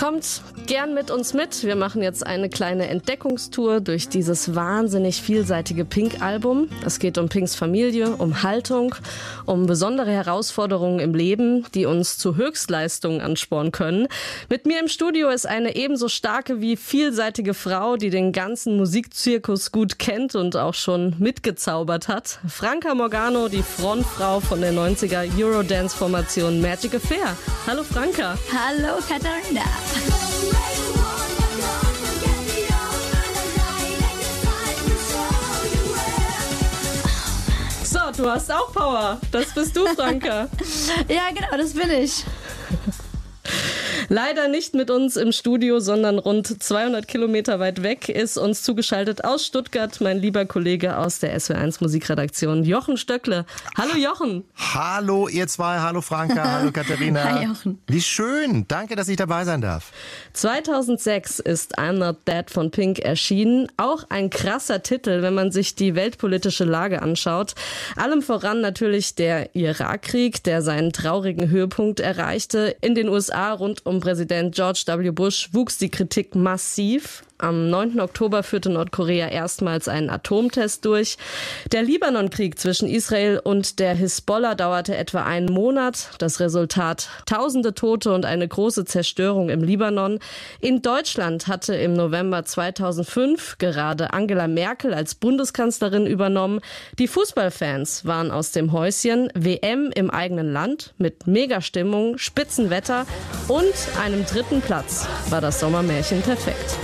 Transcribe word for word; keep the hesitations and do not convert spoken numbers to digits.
Kommt gern mit uns mit. Wir machen jetzt eine kleine Entdeckungstour durch dieses wahnsinnig vielseitige Pink-Album. Es geht um Pinks Familie, um Haltung, um besondere Herausforderungen im Leben, die uns zu Höchstleistungen anspornen können. Mit mir im Studio ist eine ebenso starke wie vielseitige Frau, die den ganzen Musikzirkus gut kennt und auch schon mitgezaubert hat. Franca Morgano, die Frontfrau von der neunziger Eurodance-Formation Magic Affair. Hallo Franca. Hallo Katharina. So, du hast auch Power. Das bist du, Franca. Ja, genau, das bin ich. Leider nicht mit uns im Studio, sondern rund zweihundert Kilometer weit weg ist uns zugeschaltet aus Stuttgart mein lieber Kollege aus der S W R eins Musikredaktion, Jochen Stöckle. Hallo Jochen. Hallo ihr zwei, hallo Franca, hallo Katharina. Hi Jochen. Wie schön, danke, dass ich dabei sein darf. zweitausendsechs ist I'm Not Dead von Pink erschienen. Auch ein krasser Titel, wenn man sich die weltpolitische Lage anschaut. Allem voran natürlich der Irakkrieg, der seinen traurigen Höhepunkt erreichte. In den U S A rund um Präsident George W. Bush wuchs die Kritik massiv. Am neunten Oktober führte Nordkorea erstmals einen Atomtest durch. Der Libanonkrieg zwischen Israel und der Hisbollah dauerte etwa einen Monat. Das Resultat: tausende Tote und eine große Zerstörung im Libanon. In Deutschland hatte im November zweitausendfünf gerade Angela Merkel als Bundeskanzlerin übernommen. Die Fußballfans waren aus dem Häuschen. W M im eigenen Land mit Megastimmung, Spitzenwetter und einem dritten Platz war das Sommermärchen perfekt.